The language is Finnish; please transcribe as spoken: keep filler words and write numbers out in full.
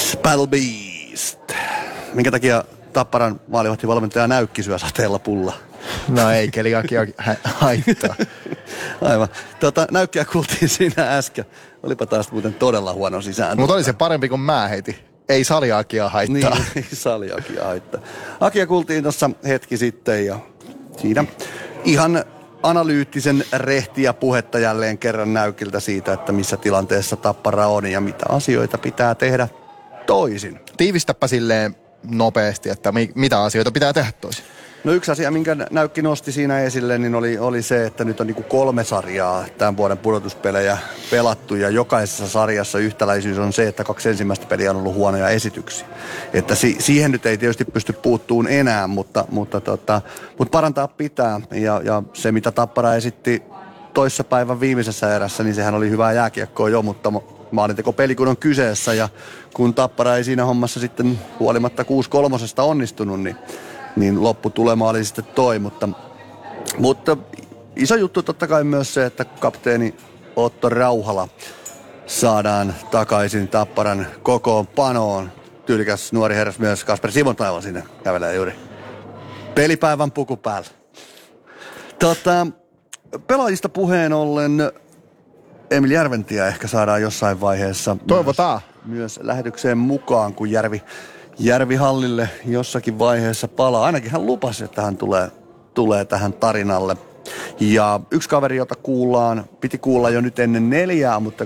Battle Beast. Minkä takia Tapparan maalivahtivalmentaja Näykki syö sateella pulla? No ei, keliakia haittaa. Aivan. Tota, Näykkiä kuultiin siinä äsken. Olipa taas muuten todella huono sisään. Mutta oli se parempi kuin mä heitin. Ei saliakia haittaa. Niin, ei saliakia haittaa. Akia kuultiin tuossa hetki sitten ja siinä ihan analyyttisen rehtiä puhetta jälleen kerran Näykiltä siitä, että missä tilanteessa Tappara on ja mitä asioita pitää tehdä toisin. Tiivistäpä silleen nopeasti, että mi- mitä asioita pitää tehdä toisin. No yksi asia, minkä Näykki nosti siinä esille, niin oli, oli se, että nyt on niin kuin kolme sarjaa tämän vuoden pudotuspelejä pelattu ja jokaisessa sarjassa yhtäläisyys on se, että kaksi ensimmäistä peliä on ollut huonoja esityksiä. Että si- siihen nyt ei tietysti pysty puuttuun enää, mutta, mutta, tota, mutta parantaa pitää ja, ja se mitä Tappara esitti toissapäivän viimeisessä erässä, niin sehän oli hyvää jääkiekkoa jo, mutta maalintekopeli kun on kyseessä ja kun Tappara ei siinä hommassa sitten huolimatta kuusi kolmosesta onnistunut, niin niin lopputulema oli sitten toi, mutta, mutta iso juttu totta kai myös se, että kapteeni Otto Rauhala saadaan takaisin Tapparan kokoonpanoon. Tyylikäs nuori herras myös Kasper Simontaival sinne kävelee juuri pelipäivän puku päällä. Tota, pelaajista puheen ollen Emil Järventie ehkä saadaan jossain vaiheessa Toivotaan. Myös, myös lähetykseen mukaan, kun Järvi Järvihallille jossakin vaiheessa palaa. Ainakin hän lupasi, että hän tulee, tulee tähän tarinalle. Ja yksi kaveri, jota kuullaan, piti kuulla jo nyt ennen neljää, mutta